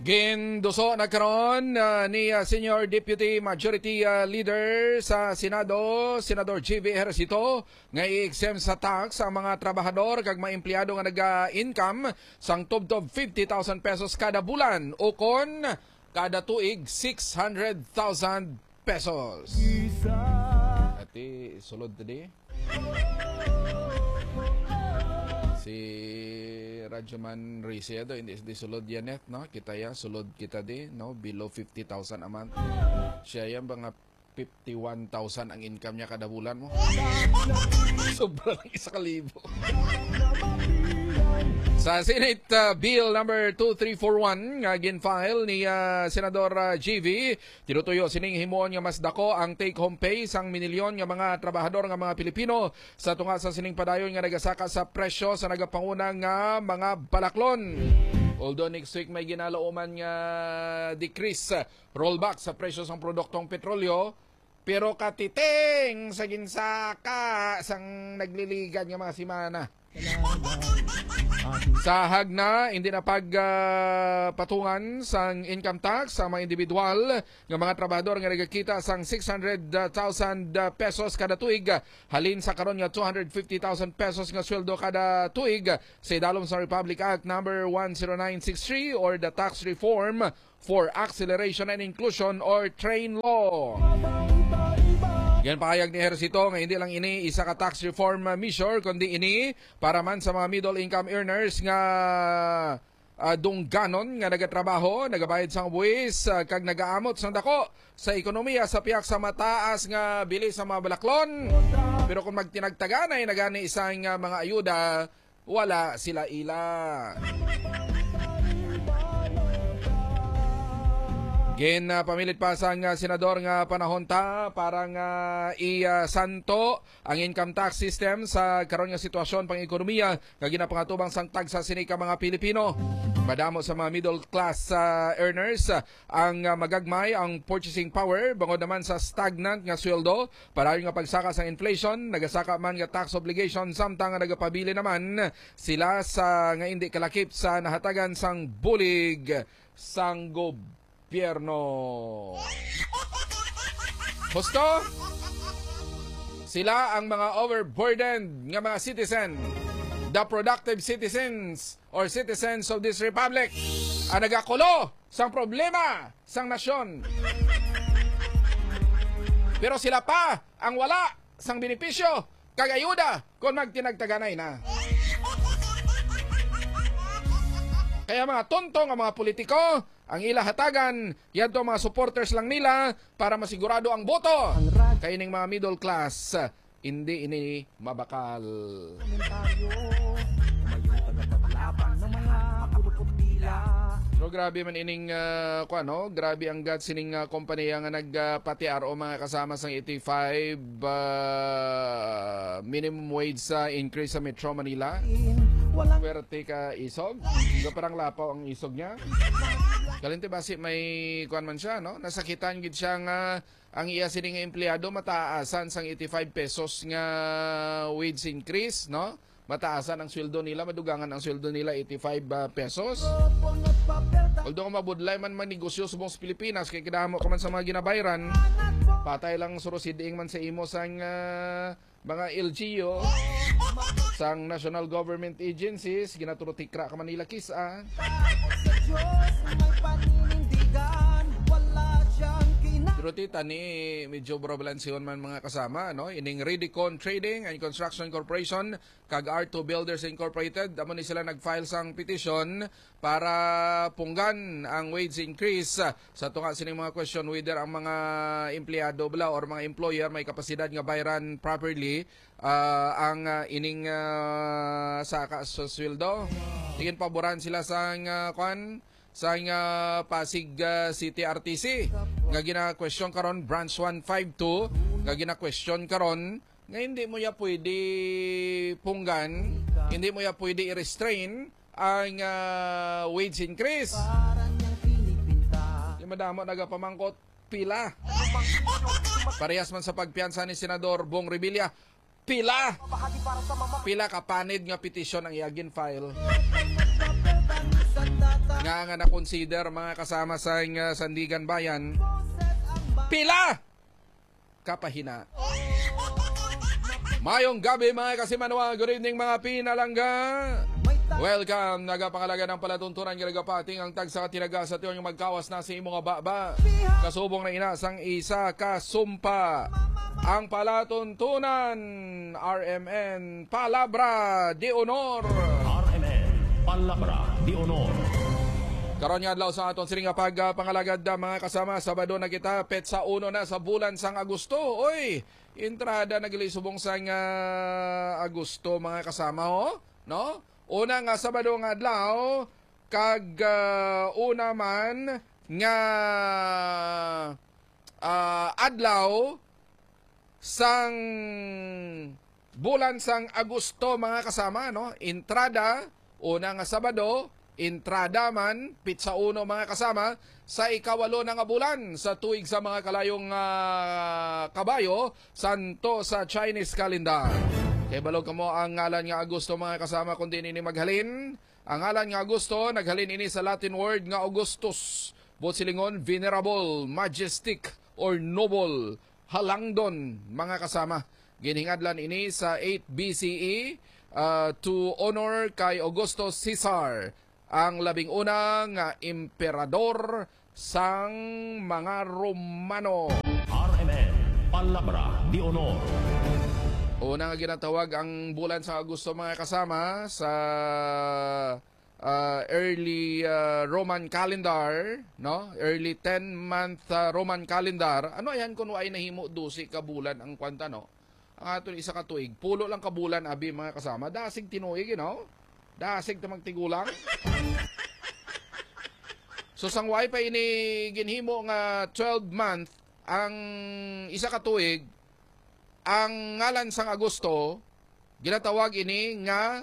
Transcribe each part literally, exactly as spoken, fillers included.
Ginduso nagkaroon uh, ni uh, Senior Deputy Majority uh, Leader sa Senado, Senador G V Ejercito, nga i-exempt sa tax ang mga trabahador kag mga empleyado nga naga-income sang tubtob fifty thousand pesos kada bulan o kon kada tuig six hundred thousand pesos. Ati sulod tadi. Si Radyoman Riciedo, hindi di sulod yanet, no? Kita ya, sulod kita di, no? Below fifty thousand a month. Siya yan, mga fifty-one thousand ang income niya kada bulan mo. Sobrang isa kalibo. Sa Senate uh, Bill number two three four one nga gin-file ni uh, Senador uh, G V, tinutuyo sining himuon nga mas dako ang take-home pay sang minilyon nga mga trabahador nga mga Pilipino sa tunga sa sining padayon nga nagasaka sa presyo sa nagapangunang nga mga balaklon. Although next week may ginalauman nga decrease, rollback sa presyo sang produktong petrolyo, pero katiting sa ginsaka sang nagliligan nga mga simana. Sahag na hindi na pagpatungan uh, sang income tax sa mga individual nga mga trabahador nga nagakita sang six hundred thousand pesos kada tuig halin sa karon nga two hundred fifty thousand pesos nga sweldo kada tuig sa idalom sa Republic Act number one oh nine six three or the Tax Reform for Acceleration and Inclusion or TRAIN Law. Yan pahayag ni Ejercito nga hindi lang ini isa ka tax reform measure kundi ini para man sa mga middle income earners nga uh, dungganon nga nagatrabaho, nagabayad sang buwis, uh, kag nagaamot sang dako sa ekonomiya sa piyak sa mataas nga bilis sa mga balaklon. Pero kung magtinagtaganay nagani isang uh, mga ayuda, wala sila ila. Gin uh, pamilit pa sang uh, senador nga panahon ta parang uh, i-santo uh, ang income tax system sa karon nga sitwasyon pang ekonomiya nga ginapangatubang sang tag sa sinika mga Pilipino. Madamo sa mga middle class uh, earners uh, ang uh, magagmay ang purchasing power bangod naman sa stagnant nga sweldo para nga pagsaka sa inflation, nagasaka man nga tax obligation samtang nga nagapabili naman sila sa nga hindi kalakip sa nahatagan sang bulig sang gobyerno. Husto, sila ang mga overburdened nga mga citizen, the productive citizens or citizens of this republic, ang nagakulo sang problema sang nasyon. Pero sila pa ang wala sang benepisyo kag ayuda kung magtinagtaganay na. Kaya mga tontong ang mga politiko, ang ila hatagan, yan to mga supporters lang nila para masigurado ang boto. Kaya ning mga middle class, hindi ini mabakal. So grabe man ining uh, ko ano, grabe ang god sining uh, kompanya nga nagpatiar uh, o mga kasama sang eighty-five uh, minimum wage sa uh, increase sa Metro Manila. Swerte ka isog, so, parang lapaw ang isog niya. Kalinti basi may kuan man siya, no? Nasakitan gid siya nga ang iya sining empleyado mataasan sang eighty-five pesos nga wage increase, no? Mataasan ang sweldo nila, madugangan ang sweldo nila eighty-five uh, pesos. Although mabudlay man man negosyo sa buong Pilipinas kay kidamo ka man sa mga ginabayran, patay lang surusiding man sa imo sang uh, mga L G U sang national government agencies, ginaturutikra ka man nila kisa. Tita ni medyo brobalansiyon man mga kasama, no? Ining Redicon Trading and Construction Corporation kag R two Builders Incorporated, amo ni sila nag-file sang petition para punggan ang wage increase sa tunga sining mga question whether ang mga empleyado bala or mga employer may kapasidad nga bayaran properly uh, ang uh, ining uh, saka sa sweldo. Tingin paboran sila sang uh, kwan sa uh, Pasig uh, City R T C nga gina-question karon branch one fifty-two nga gina-question karon nga hindi mo ya pwede punggan, hindi mo ya pwede i-restrain ang uh, wage increase. Yung madamo nagapamangkot pila. Parehas man sa pagpiyansa ni Senador Bong Revilla, pila. Pila ka panid nga petisyon ang iagin file. nga nga na-consider mga kasama sa uh, Sandigan Bayan, pila kapahina. Mayong gabi mga kasimanwa, good evening mga pinalangga. Welcome, nagapangalaga ng palatuntunan ng nagapating ang tag sa katinaga sa tiyon yung magkawas na si imong baba. Kasubong na inasang isa kasumpa. Ang palatuntunan, R M N Palabra de Honor. R M N Palabra de Honor. Karon nga adlaw sa aton sining pag uh, pangalagad da mga kasama, Sabado na kita, petsa uno na sa bulan sang Agosto. Oy, entrada nagilisubong sang uh, Agosto mga kasama ho, no? Una nga Sabado nga adlaw kag uh, una man nga uh, adlaw sang bulan sang Agosto mga kasama, no? Entrada una nga Sabado, entrada man pitsa uno mga kasama sa ikawalo na nga bulan sa tuig sa mga kalayong uh, kabayo santo sa Chinese calendar. Kay balog kamo ang ngalan nga Agosto mga kasama kundi ini maghalin. Ang ngalan nga Agosto naghalin ini sa Latin word nga Augustus. Botsilingon venerable, majestic or noble, halangdon mga kasama. Giningadlan ini sa eight B C E uh, to honor kay Augusto Caesar, ang labing unang uh, emperador sang mga Romano. R M N Palabra de Honor. Una nga ginatawag ang bulan sa Agosto mga kasama sa uh, early uh, Roman calendar, no? Early ten month uh, Roman calendar. Ano ayan kuno ay nahimo dusi ka bulan ang kwanta, no? Ang aton isa ka tuig, pulo lang ka bulan abi mga kasama. Dasig tinuig, you know? Dasig ta magtigulang. So sang way pa ini ginhimo nga twelve month ang isa ka tuig, ang ngalan sang Agosto ginatawag ini nga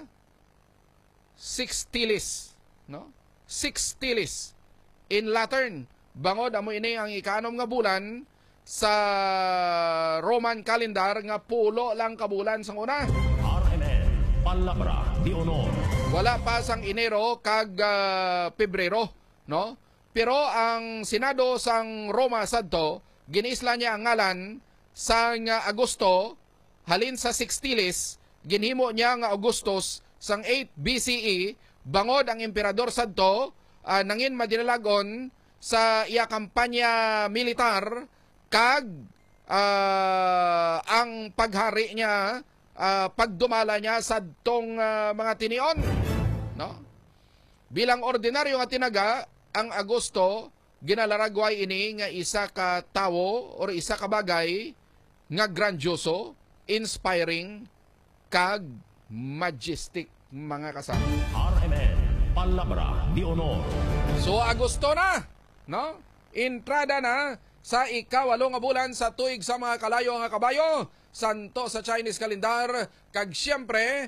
sextilis, no? Sextilis in Latin. Bangod amo ini ang ikanom nga bulan sa Roman calendar nga pulo lang ka bulan sang una. R M N Palabra de Honor. Wala pa sang Enero kag uh, Pebrero, no? Pero ang Senado sang Roma sadto ginisla niya ang ngalan sang uh, Agosto halin sa sextilis, ginhimo niya nga Augustus sang eight B C E. Bangod ang emperador sadto uh, nangin madinalagon sa iya kampanya militar kag uh, ang paghari niya, uh, pagdumala niya sa tong uh, mga tinion, no? Bilang ordinaryo nga tinaga, ang Agosto ginalaragway ini nga isa ka tawo or isa ka bagay nga grandioso, inspiring kag majestic mga kasama. R M N Palabra de Honor. So Agosto na, no? Entrada na sa ikawalo nga bulan sa tuig sa mga kalayo nga kabayo, santo sa Chinese calendar, kag siyempre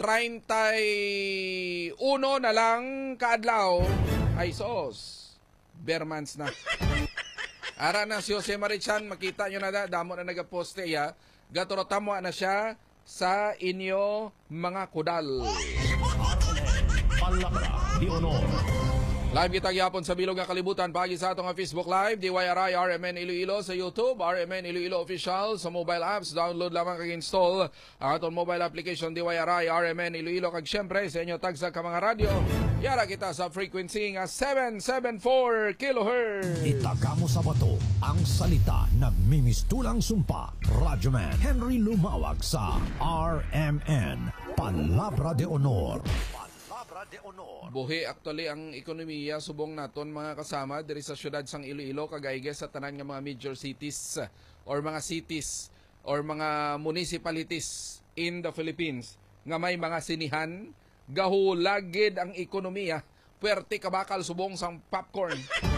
thirty-one na lang kaadlaw ay sos Bermans na. Ara na si Jose Marichan, makita nyo na da, damo na nagaposte ya, gaturotamo na siya sa inyo mga kudal. R M N Palabra de Honor. Live kita gyapon sa bilog nga kalibutan pagi sa atong Facebook Live, D Y R I R M N Iloilo sa YouTube, R M N Iloilo Official sa mobile apps. Download lamang kag install ang atong mobile application D Y R I R M N Iloilo, kag syempre sa inyo tagsa ka mga radyo. Yara kita sa frequency nga seven seventy-four kilohertz. Itagamo sa bato ang salita nagmimistulang sumpa. Radyoman Henry Lumawag sa R M N Palabra de Honor. Palabra de Honor. Buhi actually ang ekonomiya subong naton mga kasama diri sa syudad sang Iloilo, kagayge sa tanan nga mga major cities or mga cities or mga municipalities in the Philippines nga may mga sinihan, gahulagid ang ekonomiya, puwerte kabakal subong sang popcorn.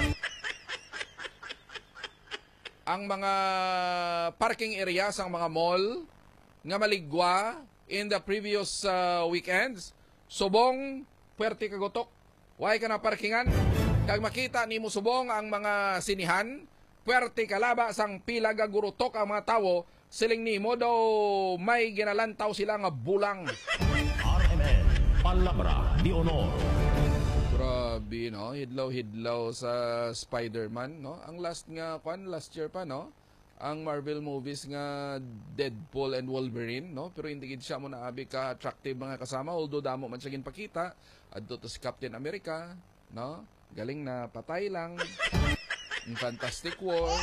Ang mga parking area sang mga mall nga maligwa in the previous uh, weekends, subong puwerte kagotok, way ka na parkingan. Kag makita ni mo subong ang mga sinihan, puwerte kalaba sang pila gagurutok ang mga tawo, siling ni mo daw may ginalantaw sila nga bulang. R M N Palabra de Honor. Grabe. Grabe, no? Hidlaw-hidlaw sa Spider-Man, no? Ang last nga, kwan, last year pa, no? Ang Marvel movies nga Deadpool and Wolverine, no? Pero hindi gid siya mo na abi ka attractive mga kasama, although damo man siya ginpakita adto to si Captain America, no? Galing na patay lang. Yung Fantastic War.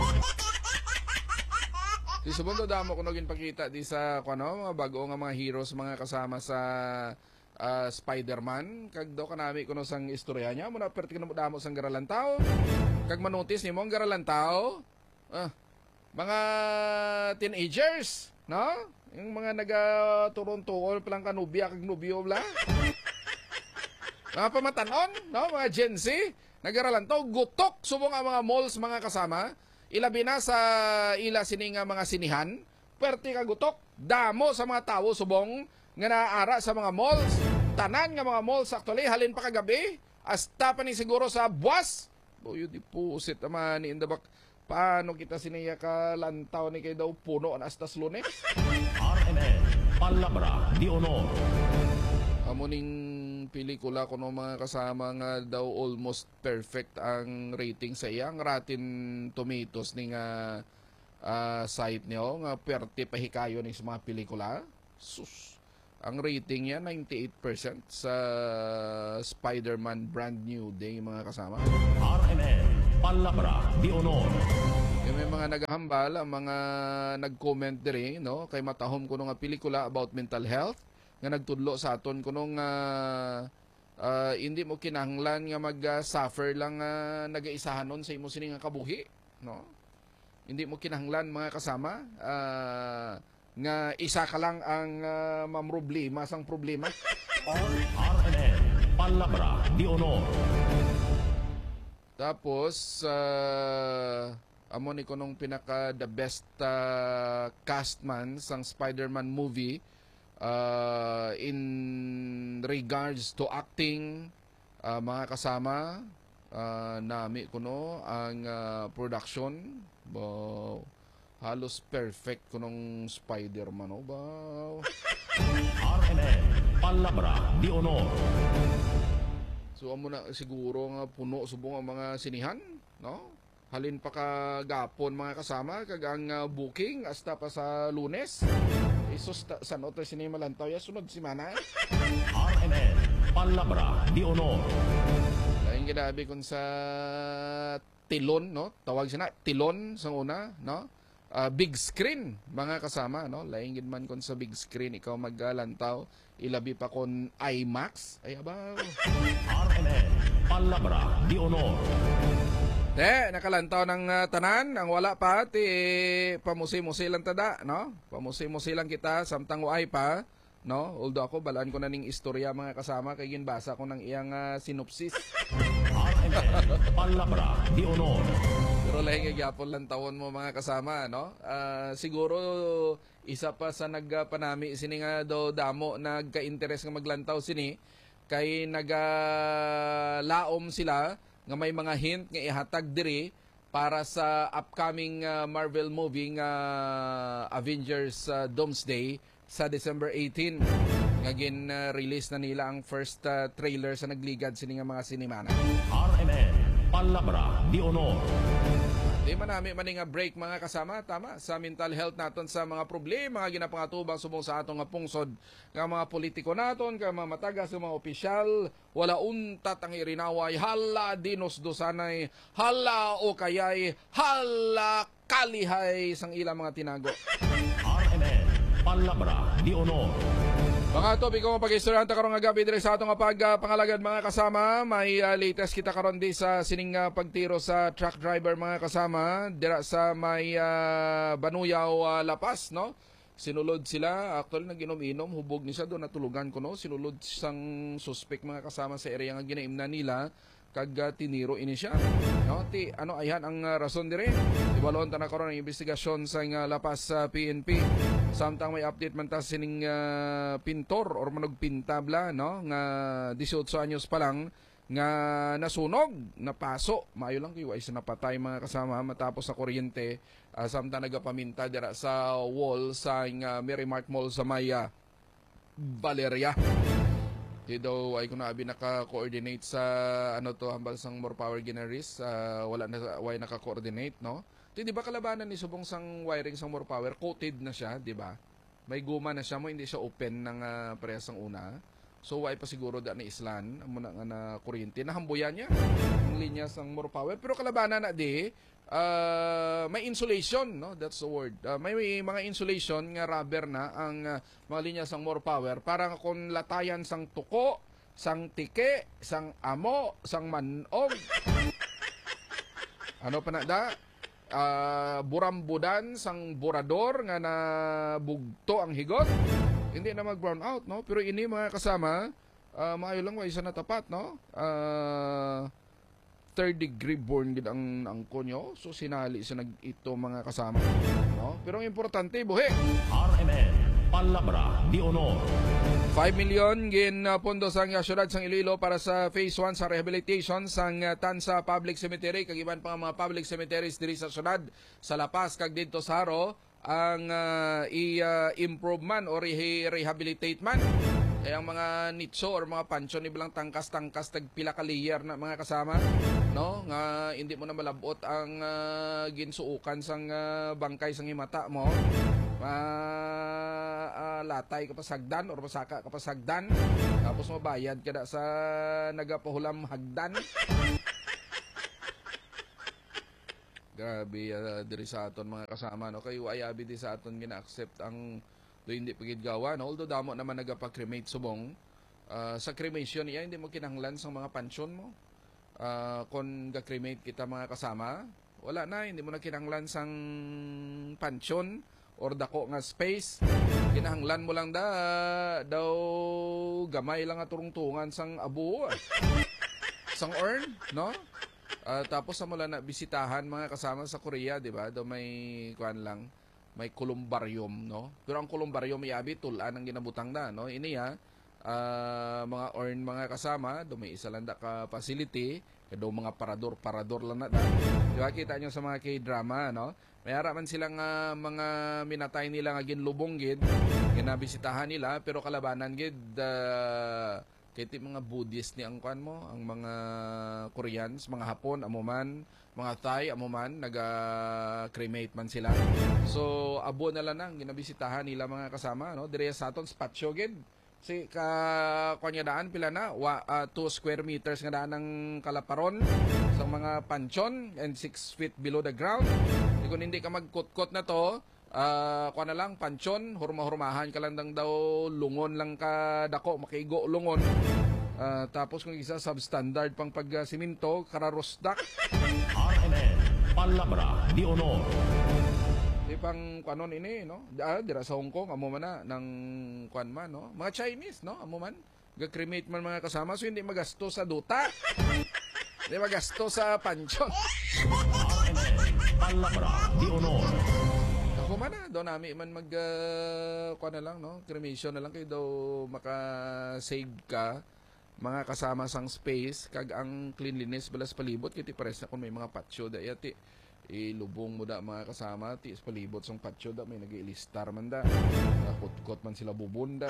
Di subundo damo ko no ginpakita di sa kuno mga bago nga mga heroes mga kasama sa uh, Spider-Man. Kag daw kanami kuno sang istorya niya mo na perti kuno damo sang Garalantaw. Kag manotis nimo ang Garalantaw. Ah, mga teenagers, no? Yung mga naga-turon-tuol palang kanubya kag nubyo bla. Mga pamatanon, no? Mga Gen Z, nagaralantaw, gutok subong ang mga malls mga kasama. Ilabi na sa ila sining mga sinihan, perti ka gutok, damo sa mga tao subong nga naaara sa mga malls. Tanan nga mga malls actually halin pa kagabi, hasta pa ni siguro sa buwas. Boyo di pusit naman ni Indabak. Paano kita siniya ka lantaw ni kay daw puno na astas Lunes? R M N, Palabra de Honor. Amo ning pelikula kuno mga kasama nga daw almost perfect ang rating sa iya. Ang Rotten Tomatoes ni nga uh, site niyo nga perti pahikayo ni sa mga pelikula. Sus. Ang rating niya ninety-eight percent sa Spider-Man Brand New Day mga kasama. R M N, Palabra de Honor. Yung may mga naghambal, ang mga nag-comment diri, no? Kay matahom ko nga pelikula about mental health nga nagtudlo sa aton kuno nga uh, hindi mo kinahanglan nga mag-suffer lang uh, nagaisahanon sa imo sini nga kabuhi, no? Hindi mo kinahanglan mga kasama uh, nga isa ka lang ang uh, mamroblema sang problema. R M N, Palabra de Honor. Tapos uh, amo ni kunong pinaka the best uh, cast man sang Spider-Man movie uh, in regards to acting, uh, mga kasama uh, nami kuno ang uh, production. Wow. Halos perfect kunong Spider-Man, oh, wow. R M N, Palabra de Honor. So amo na siguro nga puno subong ang mga sinihan, no? Halin pa ka gapon mga kasama kag ang uh, booking hasta pa sa Lunes. Isus ta, sa noto sinima lantaw ya sunod semana. R M N, Palabra de Honor. Lain ginabi kun sa Tilon, no? Tawag siya na Tilon sa una, no? Uh, big screen mga kasama, no? Lain gid man kun sa big screen ikaw maglantaw, ilabi pa kon IMAX. Ay abaw. R M N, Palabra de Honor. De, nakalantaw ng uh, tanan, ang wala pa, ti pamusi-musi lang tada, no? Pamusi-musi lang kita, samtang waay pa, no? Although ako, balaan ko na ning istorya mga kasama, kay ginbasa ko ng iyang uh, sinopsis. R M N, Palabra de Honor. Pero lahing gyapon lang tawon mo mga kasama, no? Uh, siguro, isa pa sa nagpanami, sini nga do damo, nagka-interest nga maglantaw sini, kay nagalaom sila, nga may mga hint nga ihatag diri para sa upcoming uh, Marvel movie nga uh, Avengers uh, Doomsday sa December eighteenth. Nga gin-release uh, na nila ang first uh, trailer sa nagligad sini nga mga sinemana. R M N, Palabra de Honor. Di manami man nga break mga kasama, tama, sa mental health naton sa mga problema nga ginapangatubang subong sa atong nga pungsod nga mga politiko naton, nga mga matagas, nga mga opisyal, wala untat ang irinaway, hala dinos dosanay, hala o kayay, hala kalihay sang ilang mga tinago. R M N, Palabra de Honor. Mga topic ko pag-istoryanta karon nga gabi dire sa atong pag uh, pangalagad mga kasama, may uh, latest kita karon di sa sining uh, pagtiro sa truck driver mga kasama dira sa may uh, Banuyaw uh, Lapas, no? Sinulod sila, actually naginom-inom, hubog ni siya doon natulugan ko, no? Sinulod sang suspect mga kasama sa area nga ginaimna nila kag uh, tiniro ini siya, no? Ti ano ayan ang uh, rason dire. Ibalon ta na karon ang investigasyon sa uh, Lapas uh, P N P. Samtang may update man ta sining uh, pintor or manugpintabla, no, nga eighteen anyos pa lang nga nasunog, napaso, maayo lang kiwa isa napatay mga kasama matapos sa kuryente, uh, samtang nagapaminta dira sa wall sa uh, Merrimark Mall sa Maya Valeria. Di daw ay kung naabi naka-coordinate sa ano to hambal sang more power generis, uh, wala na way naka-coordinate, no? Di, di ba kalabanan ni subong sang wiring sang more power coated na siya, di ba? May guma na siya mo, hindi siya open ng uh, parehas sang una. So way pa siguro da ni islan amo na nga na kuryente nahambuyan niya ang linya sang more power, pero kalabanan na di uh, may insulation, no, that's the word. Uh, may, may mga insulation nga rubber na ang uh, mga linya sang more power para kung latayan sang tuko, sang tike, sang amo, sang manog. Ano pa na da? Uh, burambudan sang burador nga na bugto ang higot. Hindi na mag-brown out, no? Pero ini mga kasama, uh, maayo lang wa isa na tapat, no? Uh, third degree burn gid ang angko nyo. So sinali sa nag ito mga kasama, no? Pero ang importante buhi. R M N Palabra de Honor. five million gin uh, pondo sang uh, syudad sang Iloilo para sa phase one sa rehabilitation sang uh, Tansa Public Cemetery kag iban pa mga public cemeteries diri sa syudad sa La Paz kag didto sa Haro ang uh, i-improve uh, man o re- rehabilitate man. Kaya ang mga nitso or mga pansyon ni bilang tangkas-tangkas tagpila ka layer na mga kasama, no, nga hindi mo na malabot ang uh, ginsuukan sang uh, bangkay sang himata mo. Uh, uh, latay ka pa sagdan or masaka ka pa sagdan tapos mabayad ka na sa nagapahulam hagdan. Grabe uh, diri sa aton mga kasama, no, kayo ay abi di sa aton gina-accept ang do hindi pagid gawa, no, although damo naman nagapa-cremate subong uh, sa cremation iya hindi mo kinahanglan sang mga pansyon mo. Uh, kung ga-cremate kita mga kasama, wala na, hindi mo na kinahanglan sang pansyon or dako nga space. Kinahanglan mo lang da daw gamay lang nga turungtungan sang abo sang urn, no? Uh, tapos sa mula na bisitahan mga kasama sa Korea, di ba? Do may kuan lang, may columbarium, no? Pero ang columbarium iabi tulan ang ginabutang na, no? Ini ha, uh, mga urn mga kasama, do may isa lang da ka facility, do mga parador parador lang na da. Di ba kita nyo sa mga K-drama, no? May haraman silang uh, mga minatay nila nga ginlubong gid, ginabisitahan nila pero kalabanan gid uh, kaya mga Buddhist ni ang kuan mo, ang mga Koreans, mga Hapon, amuman, mga Thai, amuman, naga-cremate man sila. So, abo na lang nang ginabisitahan nila mga kasama, no? Dire sa aton, spatio gid. Si ka kunya daan pila na, two square meters nga daan ng kalaparon sa mga pansyon and six feet below the ground. E kung hindi ka magkot-kot na to, Uh, kuha na lang, pansyon, hurma-hurmahan ka lang dang daw, lungon lang ka dako, makigo lungon. Uh, tapos kung isa substandard pang pag-siminto, kararosdak. R M N Palabra de Honor. Di pang kanon ini, no? Ah, dira sa Hong Kong, amo man na, ng kuan man, no? Mga Chinese, no? Amo man, ga-cremate man mga kasama, so hindi magasto sa duta. Hindi magasto sa pansyon. R M N Palabra de Honor. Ako man na, daw nami man mag, uh, kuha na lang, no? Cremation na lang kayo daw maka-save ka, mga kasama sang space, kag ang cleanliness balas palibot, kiti pares na kung may mga patio da, yati, ilubong mo da mga kasama, ti palibot sang patio da, may nag-ilistar man da, kutkot man sila bubunda.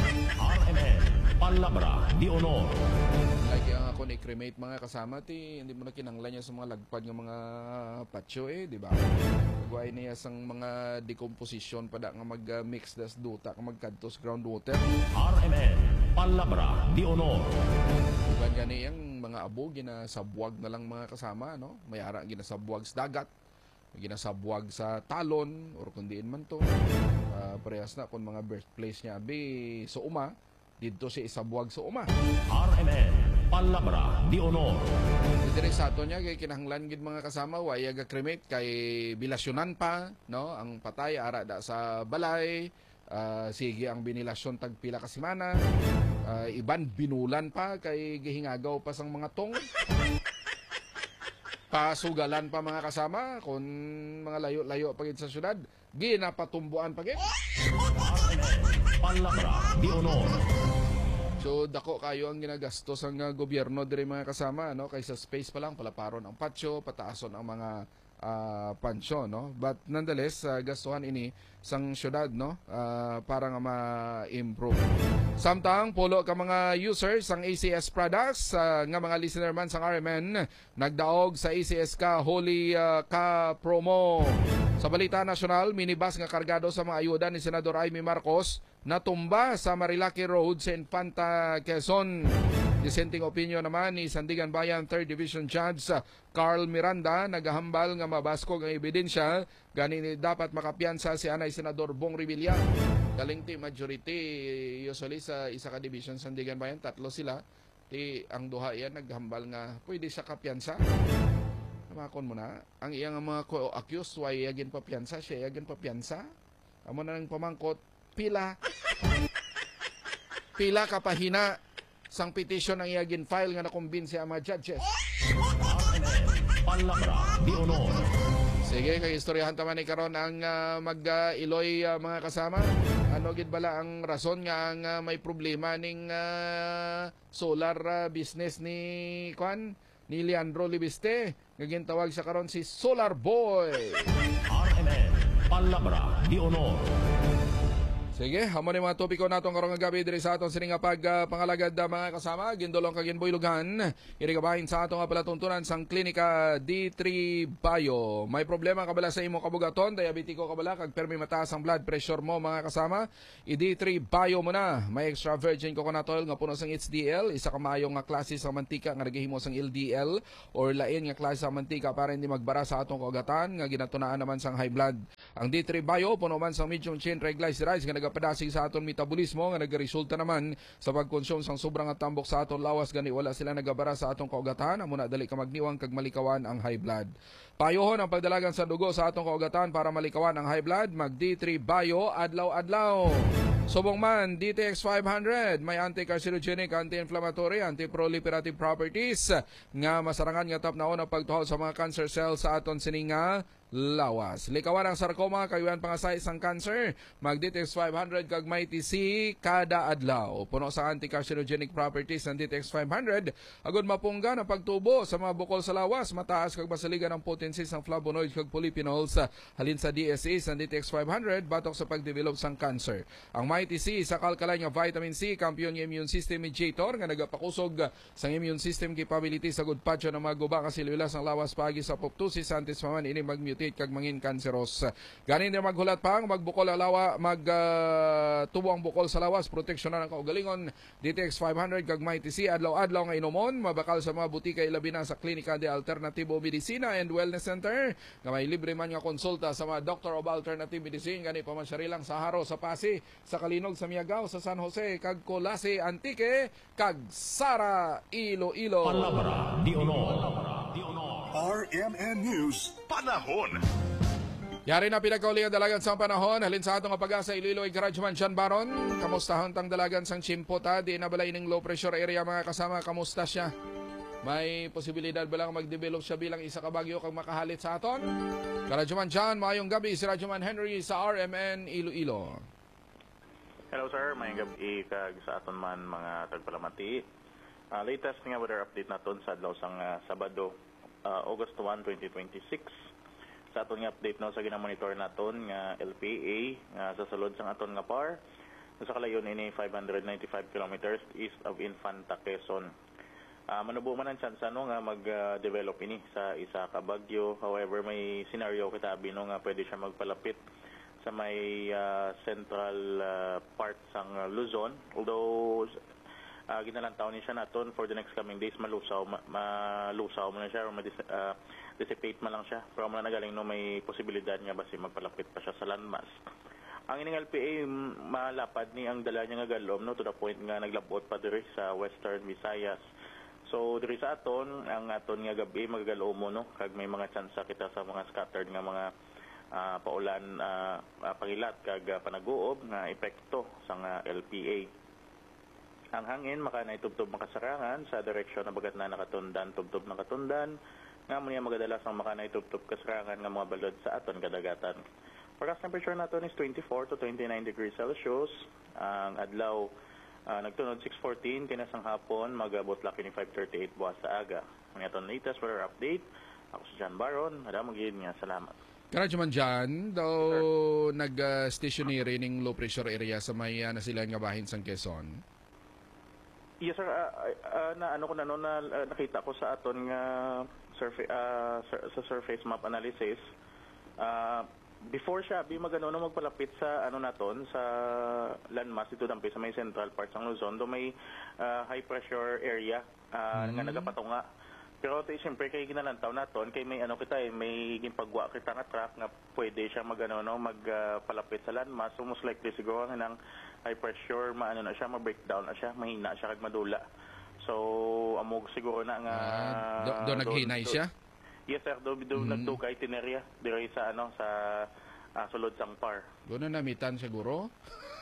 R M N Palabra de Honor. Like ang ako ni-cremate mga kasama, ti hindi mo na kinanglan niya sa mga lagpad ng mga patio eh, di ba? Gawin niya sang mga decomposition pa da nga mag-mix das duta, nga magkadtos groundwater. R M N Palabra de Honor. Iban gani ang mga abo, ginasabwag na lang mga kasama, no? Mayara ginasabwag sa dagat, ginasabwag sa talon, or kundiin man to. Uh, parehas na kung mga birthplace niya, abi, so uma, dito si isabwag sa uma. R M N Palabra de Honor. Dire sa ato niya, kay kinahanglan gid mga kasama, waya ga cremate, kay bilasyonan pa, no? Ang patay, ara da sa balay, uh, sige ang binilasyon tagpila ka simana, uh, iban binulan pa, kay gihingagaw pa sang mga tong. Pasugalan pa mga kasama, kung mga layo-layo pagid sa syudad, ginapatumbuan pagid. R M N Palabra de Honor. So dako kayo ang ginagastos ang uh, gobyerno dire mga kasama, no? Kaysa space pa lang palaparon ang patio, pataason ang mga uh, pansyon, no? But nonetheless, uh, gastuhan ini sang syudad, no? Uh, para nga ma-improve Samtang pulo ka mga users ang A C S products uh, nga mga listener man sang R M N nagdaog sa A C S ka Holy uh, ka promo. Sa balita nasyonal, minibus nga kargado sa mga ayuda ni Senador Amy Marcos natumba sa Marilaki Road sa Infanta, Quezon. Dissenting opinion naman ni Sandigan Bayan third Division Judge uh, Carl Miranda nagahambal nga mabaskog ang ebidensya gani ni dapat makapiyansa si anay Senador Bong Revilla. Kalingti majority usually sa isa ka division Sandigan Bayan tatlo sila. Ti ang duha yan naghambal nga pwede sa kapiyansa. Namakon mo na ang iyang mga co-accused why yagin papiyansa siya yagin papiyansa. Amo na nang pamangkot pila pila kapahina sang petition ang iyagin file nga nakumbinsi ang mga judges. Palabra de Honor. Sige, kay istoryahan taman ni karon ang uh, mag-iloy uh, mga kasama. Ano gid bala ang rason nga ang uh, may problema ning uh, solar uh, business ni Kwan ni Leandro Libiste nga gintawag sa karon si Solar Boy. R M N Palabra de Honor. Sige, hamo ni mga topiko natong karong gabi diri sa aton sining pag uh, pangalagad uh, mga kasama gindolong kag ginboylugan iri kabahin sa aton nga palatuntunan sang klinika D three Bio. May problema ka bala sa imong kabugaton, diabetiko ka bala kag permi mataas ang blood pressure mo mga kasama, i D three Bio mo na. May extra virgin coconut oil nga puno sang H D L, isa ka maayong nga klase sa mantika nga nagahimo sang L D L or lain nga klase sa mantika para hindi magbara sa atong kaugatan nga ginatunaan naman sang high blood. Ang D three Bio puno man sang medium chain triglycerides nga padasig sa aton metabolismo nga nagaresulta naman sa pagkonsume sang sobrang tambok sa aton lawas gani wala sila nagabara sa atong kaugatan amo na dali ka magniwang kag malikawan ang high blood. Payohon ang pagdalagan sa dugo sa atong kaugatan para malikawan ang high blood, mag D three Bio adlaw-adlaw. Subong man D T X five hundred may anti-carcinogenic, anti-inflammatory, anti-proliferative properties nga masarangan nga tapnaon ang pagtuhaw sa mga cancer cells sa aton sininga lawas. Likawan ang sarcoma kayuan pangasay sang cancer, mag D T X five hundred kag may T C kada adlaw. Puno sa anti-carcinogenic properties ng D T X five hundred agud mapungga ang pagtubo sa mga bukol sa lawas, mataas kag masaligan ang potency sang flavonoids kag polyphenols halin sa D S A sa D T X five hundred batok sa pagdevelop sang cancer. Ang may T C sa kalkalay nga vitamin C, kampiyon ng immune system mediator nga nagapakusog sang immune system capability sa good patcho ng mga guba kasi lilas ang lawas pagi sa apoptosis antes maman ini mag-mutate kag mangin kanseros. Ganin din maghulat pang magbukol ang lawa, mag uh, tubo ang bukol sa lawas, proteksyon na ng kaugalingon. D T X five hundred kag may T C adlaw-adlaw nga inomon, mabakal sa mga butika ilabi na sa Klinika de Alternativo Medicina and Wellness Center. Nga may libre man nga konsulta sa mga Doctor of Alternative Medicine gani pa man lang sa Haro, sa Pasi, sa Kalinog, sa Miagao, sa San Jose, kag Colase, Antique, kag Sara, Iloilo. Palabra de Honor. De Honor. R M N News Panahon. Yari na pinagkaulihan dalagan sang panahon. Halin sa atong pag-asa Iloilo ay Garajman John Baron. Kamustahon tang dalagan sang Chimpota. Di na balay ng low pressure area mga kasama. Kamusta siya? May posibilidad ba lang mag-develop siya bilang isa ka bagyo kag makahalit sa aton? Garajman John, maayong gabi. Si Radyoman Henry sa R M N Iloilo. Hello sir, maayong gabi kag sa aton man mga tagpalamati. Uh, latest nga weather update naton sa adlaw sang uh, Sabado. Uh, August first, twenty twenty-six. Sa aton nga update no sa ginamonitor naton nga L P A nga sa sulod sang aton nga par sa kalayon ini five hundred ninety-five kilometers east of Infanta, Quezon. Uh, manubo man ang chance no nga mag-develop uh, ini sa isa ka bagyo. However, may scenario kitabi no nga pwede siya magpalapit sa may uh, central uh, part sang uh, Luzon. Although Uh, ginalantaw ni siya naton for the next coming days, malusaw, ma, malusaw mo na siya or ma-dissipate man lang siya. Pero man nagaling no, may posibilidad nga basi magpalapit pa siya sa landmass. Ang ining L P A, malapad ni ang dala niya nga galom no, to the point nga naglabot pa diri sa Western Visayas. So diri sa aton, ang aton nga gabi magagalom mo no, kag may mga tsansa kita sa mga scattered nga mga uh, paulan, uh, uh, pangilat kag uh, panaguob nga epekto sa nga L P A. Ang hangin maka na itubtob makasarangan sa direksyon na bagat na nakatundan, tubtob nakatundan, nga mo niya magadalas ang maka na itubtob kasarangan nga mga balod sa aton kadagatan. Forecast temperature natin is twenty-four to twenty-nine degrees Celsius. Ang adlaw uh, nagtunod six fourteen, kinasang hapon, magabot laki ni five thirty-eight buwas sa aga. Ang aton latest weather update, ako si John Baron, madamang nga salamat. Karadyo man dyan, daw nag-stationary ning low pressure area sa may uh, nasilan nga bahin sang Quezon. Yes sir, uh, uh, na ano ko na no, na uh, nakita ko sa aton nga surface uh, sa surface map analysis. Uh, before siya bi magano no magpalapit sa ano naton sa landmass dito dampi sa may central part sang Luzon, do may uh, high pressure area uh, mm-hmm. nga nagapatunga. Pero ito siyempre kay ginalantaw naton kay may ano kita eh, may gimpagwa kita nga track nga pwede siya magano no magpalapit uh, sa landmass, so most likely siguro nang high pressure maano na siya, ma-breakdown na siya, mahina siya kag madula. So amog siguro na nga uh, do, do naghinay siya. Yes sir, do, do mm-hmm. nagdugay itinerya diri sa ano sa uh, sulod sang par. Do na namitan siguro.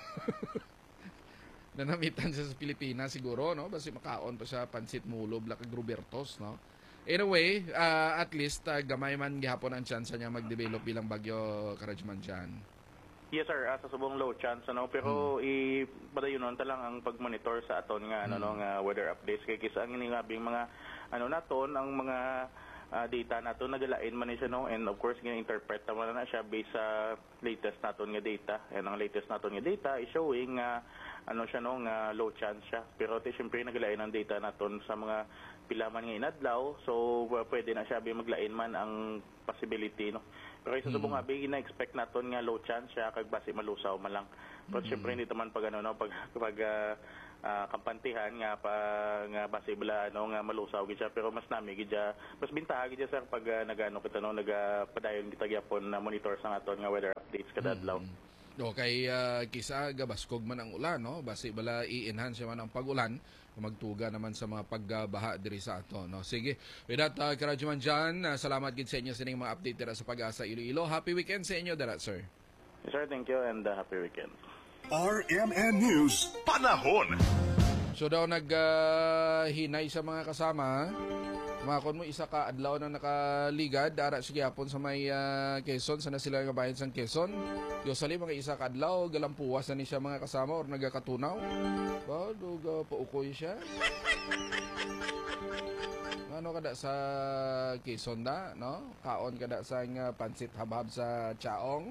Nanamitan siya sa Pilipinas siguro, no? Basi makaon pa siya pansit mulob la kag Robertos, no? Anyway, uh, at least uh, gamay man gihapon ang chance niya mag-develop bilang bagyo Karajman dyan. Yes sir, uh, sa subong low chance ano, pero hmm. ipadayonon ta lang ang pag-monitor sa aton nga ano hmm. no nga weather updates kay kisa ang iningabing mga ano naton ang mga uh, data nato nagalain man siya no, and of course gina-interpret naman na siya based sa latest naton nga data. And ang latest naton nga data is showing uh, ano siya no nga low chance siya, pero ti syempre nagalain ang data naton sa mga pilaman nga inadlaw, so uh, pwede na siya bi maglain man ang possibility no. Pero sa subong abi hmm. na-expect naton nga low chance siya kag basi malusaw man lang. Pero hmm. syempre hindi man pag ano no pag pag uh, uh, kampantihan nga pa nga basi bala ano nga malusaw gid siya, pero mas nami gid siya mas bintaha gid siya pag uh, nagano kita no nagapadayon kita gyapon na monitor sa aton nga weather updates kada adlaw. Hmm. Okay, uh, kisa gabaskog man ang ulan, no? Basi bala i-enhance man ang pag-ulan, magtuga naman sa mga pagbaha diri sa ato, no? Sige. With that, uh, Karadyo man dyan, uh, salamat gid sa inyo sa inyong mga update dira sa Pag-asa Iloilo. Happy weekend sa inyo dira, sir. Yes, sir, thank you and uh, happy weekend. R M N News Panahon. So daw naghinay uh, sa mga kasama. Makon mo isa ka adlaw na nakaligad dara sa gyapon sa may uh, Quezon, sana sila nga bahin sang Quezon. Yo sali mga isa ka adlaw galampuwas na ni siya mga kasama or nagakatunaw. Ba duga paukoy siya. Ano kada sa Quezon da, no? Kaon kada sa uh, pansit habhab sa Chaong.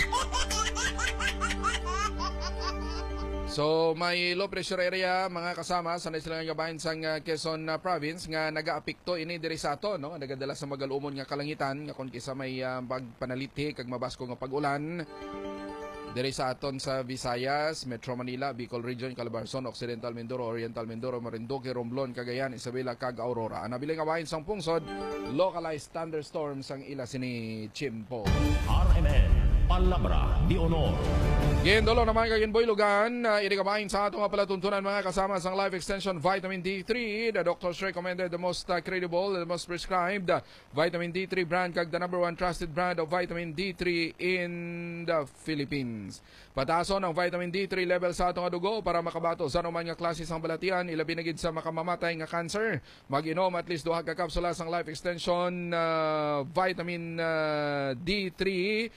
So may low pressure area mga kasama sa sila nga bahin sang uh, Quezon uh, province nga nagaapekto ini diri sa ato, no? Nagadala sa magalumon nga kalangitan nga kon kisa may uh, pagpanalithi kag mabasko nga pag-ulan diri sa aton sa Visayas, Metro Manila, Bicol Region, Calabarzon, Occidental Mindoro, Oriental Mindoro, Marinduque, Romblon, Cagayan, Isabela kag Aurora. Anabili nga bahin sang pungsod, localized thunderstorms ang ila sini Chimpo. R M N Palabra de Honor. Gendolo naman kagin boy lugan, uh, irikabahin sa atong palatuntunan mga kasama sang Life Extension Vitamin D three. The doctors recommended the most uh, credible, the most prescribed uh, Vitamin D three brand kag the number one trusted brand of Vitamin D three in the Philippines. Patason ang Vitamin D three level sa atong dugo para makabato sa anuman nga klase sang balatian, ilabi na gid sa makamamatay nga cancer. Mag-inom at least duha ka kapsula sang Life Extension uh, Vitamin uh, D three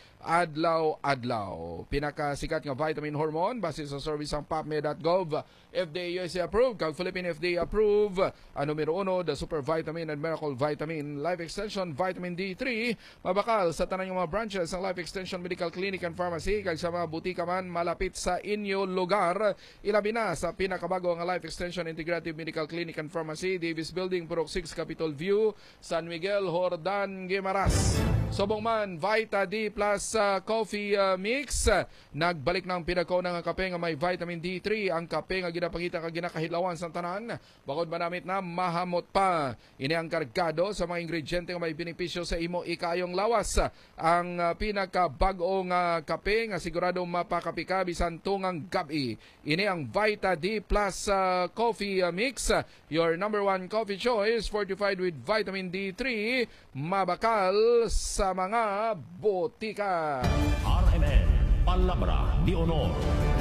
adlaw-adlaw. Pinakasikat nga vitamin hormone base sa service ang papmed dot gov, F D A U S A approved kag Philippine F D A approved. Ang numero uno, the Super Vitamin and Miracle Vitamin Life Extension Vitamin D three, mabakal sa tanan nga mga branches ng Life Extension Medical Clinic and Pharmacy kag sa mga butika man malapit sa inyo lugar. Ilabi na sa pinakabago nga Life Extension Integrative Medical Clinic and Pharmacy, Davis Building, Purok six, Capitol View, San Miguel, Hordan, Guimaras. Sobong man, Vita D Plus uh, Coffee uh, Mix. Nagbalik ng pinakaw ng kape nga may Vitamin D three. Ang kape nga ginapakita ka ginakahilawan sa tanan. Bakod manamit na mahamot pa. Ini ang kargado sa mga ingrediente nga may benepisyo sa imo ikayong lawas. Ang uh, pinakabag-o nga kape nga sigurado mapakapika bisan tungang gabi. Ini ang Vita D Plus uh, Coffee uh, Mix. Your number one coffee choice, fortified with Vitamin D three. Mabakal sa mga botika. R M N Palabra de Honor.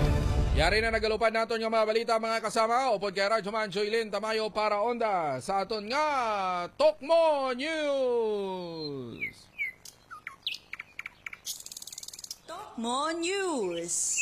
Yari na nagalupad naton yung mga balita mga kasama. Upod kay Radyo Man Joylin Tamayo para onda sa aton nga Tokmo News. Tokmo News.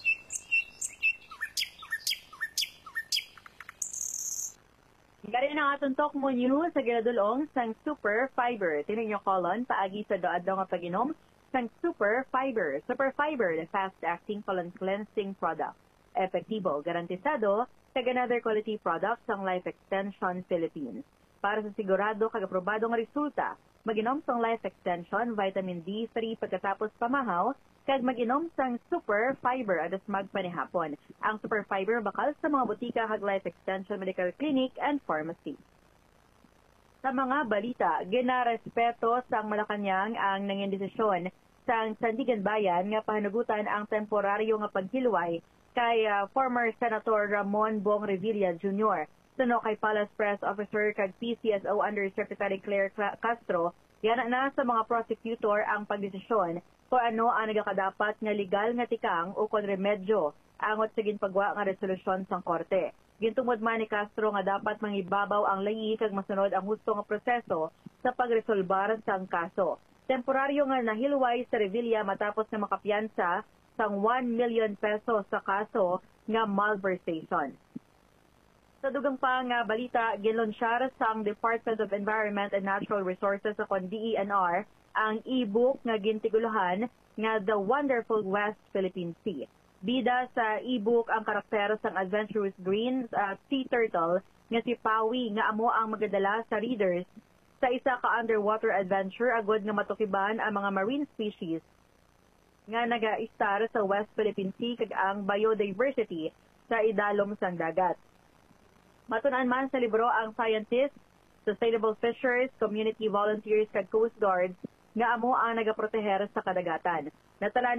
Gari na nga itong Tokmo News sa ginadulong sang Super Fiber. Tining nyo kolon, paagi sa doad nga pag-inom sang Super Fiber. Super Fiber, the fast-acting colon cleansing product. Epektibo, garantisado, kag another quality product sang Life Extension Philippines. Para sa sigurado kag aprobadong resulta, mag-inom sang Life Extension Vitamin D three pagkatapos pamahaw, kag mag-inom sang Super Fiber adas magpanihapon. Ang Super Fiber bakal sa mga butika kag Life Extension Medical Clinic and Pharmacy. Sa mga balita, ginarespeto sang Malacañang ang nanging desisyon sang Sandigan Bayan nga pahanugutan ang temporaryo nga paghilway kay uh, former Senator Ramon Bong Revilla Junior Suno kay Palace Press Officer kag P C S O Undersecretary Claire Castro, yan na sa mga prosecutor ang pagdesisyon kung ano ang nagakadapat nga legal nga tikang o kon remedyo angot sa ginpagwa nga resolusyon sang korte. Gintungod man ni Castro nga dapat mangibabaw ang layi kag masunod ang husto nga proseso sa pagresolbar sang kaso. Temporaryo nga nahilway sa Revilla matapos nga makapiyansa sang one million pesos sa kaso nga malversation. Sa dugang pa nga balita, ginlonsyar sang Department of Environment and Natural Resources sa D E N R ang e-book nga gintiguluhan nga The Wonderful West Philippine Sea. Bida sa e-book ang karakter sang adventurous green uh, sea turtle nga si Pawi nga amo ang magadala sa readers sa isa ka underwater adventure agod nga matukiban ang mga marine species nga naga-istar sa West Philippine Sea kag ang biodiversity sa idalom sang dagat. Matunan man sa libro ang scientists, sustainable fishers, community volunteers kag coast guards nga amo ang nagaproteher sa kadagatan. Natalan